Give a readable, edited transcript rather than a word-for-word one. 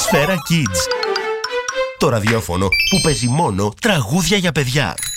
Σφαίρα Kids. Το ραδιόφωνο που παίζει μόνο τραγούδια για παιδιά.